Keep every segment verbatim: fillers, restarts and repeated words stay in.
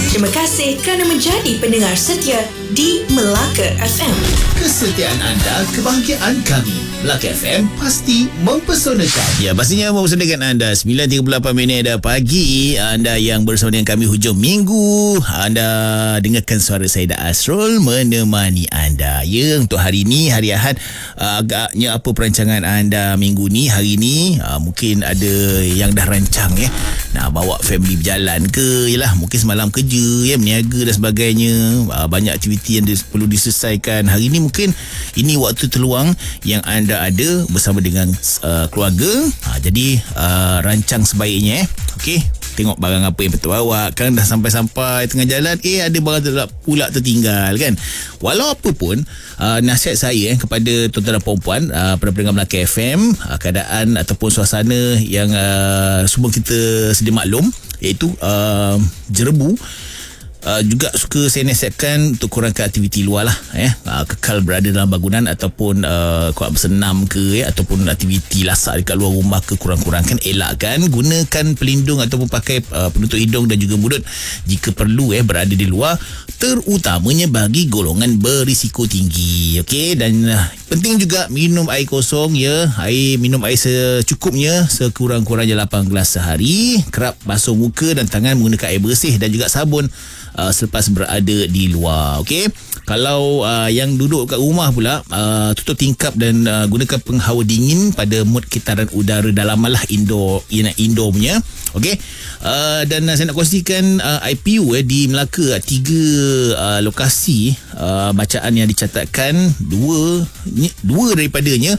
Terima kasih kerana menjadi pendengar setia di Melaka F M. Kesetiaan anda, kebahagiaan kami. Melaka F M pasti mempesonakan. Ya, pastinya mempesonakan anda. Sembilan tiga puluh lapan minit dah pagi. Anda yang bersama dengan kami hujung minggu. Anda dengarkan suara saya Dah Asrul menemani anda. Ya, untuk hari ini, hari Ahad, uh, agaknya apa perancangan anda minggu ni, hari ni? Uh, mungkin ada yang dah rancang ya. Nak bawa family berjalan ke? Yalah, mungkin semalam kerja ya, berniaga dan sebagainya. Uh, banyak aktiviti yang dis- perlu diselesaikan. Hari ni mungkin ini waktu terluang yang anda ada bersama dengan uh, keluarga. Ha, jadi uh, rancang sebaiknya eh. Okey, tengok barang apa yang betul bawa. Kan dah sampai-sampai tengah jalan, eh ada barang ter- pula tertinggal kan. Walau apa pun, uh, nasihat saya eh, kepada tuan-tuan dan puan-puan uh, pada pendengar Melaka F M, uh, keadaan ataupun suasana yang uh, semua kita sedia maklum, iaitu uh, jerebu. Uh, juga suka saya nasihatkan untuk kurangkan aktiviti luar lah eh. uh, kekal berada dalam bangunan ataupun uh, kuat bersenam ke eh, ataupun aktiviti lasak dekat luar rumah ke, kurang-kurangkan, elakkan, gunakan pelindung ataupun pakai uh, penutup hidung dan juga mulut jika perlu eh berada di luar, terutamanya bagi golongan berisiko tinggi. Okey, dan uh, penting juga minum air kosong ya, air minum air secukupnya, sekurang-kurangnya lapan gelas sehari. Kerap basuh muka dan tangan menggunakan air bersih dan juga sabun Uh, selepas berada di luar. Okey, kalau uh, yang duduk kat rumah pula, uh, tutup tingkap dan uh, gunakan penghawa dingin pada mod kitaran udara dalaman lah, indoor, indoor punya. Okey, uh, dan uh, saya nak kongsikan uh, I P U eh, di Melaka, tiga uh, lokasi uh, bacaan yang dicatatkan, dua dua daripadanya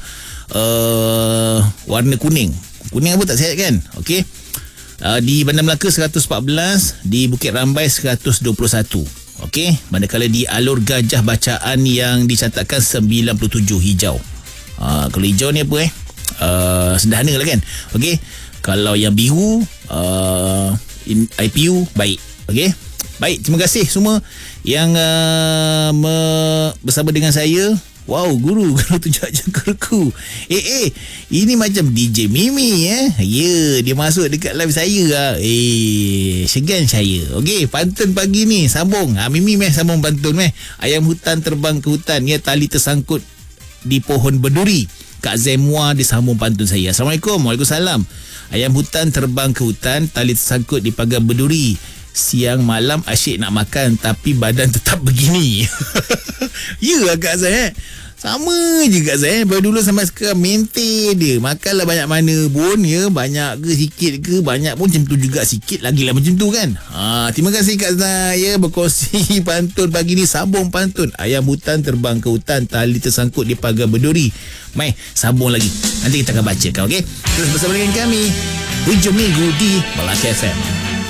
uh, warna kuning. Kuning apa tak sihat kan? Okey, Uh, di Bandar Melaka seratus empat belas, di Bukit Rambai seratus dua puluh satu. Okey, manakala di Alur Gajah bacaan yang dicatatkan sembilan puluh tujuh hijau. Uh, kalau hijau ni apa eh? Uh, sederhana lah kan? Okey, kalau yang biru uh, I P U baik. Okey, baik, terima kasih semua yang uh, me- bersama dengan saya. Wow, guru, guru tunjuk jengkolku. Eh, eh, ini macam D J Mimi eh. Ya, yeah, dia masuk dekat live saya lah. Eh, segan saya. Okey, pantun pagi ni, sambung. Ha, Mimi meh sambung pantun meh. Ayam hutan terbang ke hutan, ya, tali tersangkut di pohon berduri. Kak Zemwa disambung pantun saya. Assalamualaikum. Waalaikumsalam. Ayam hutan terbang ke hutan, tali tersangkut di pagar berduri. Siang malam asyik nak makan, tapi badan tetap begini. Ya agak saya eh. Sama je kat saya. Baru dulu sampai sekarang maintain dia. Makanlah banyak mana pun ya. Banyak ke sikit ke, banyak pun macam tu juga, sikit lagi lah macam tu kan. ha, Terima kasih Kak saya berkongsi pantun pagi ni. Sambung pantun. Ayam hutan terbang ke hutan, tali tersangkut di pagar berduri. Mai, sambung lagi, nanti kita akan bacakan. Okey, terus bersama dengan kami hujung minggu di Melaka F M.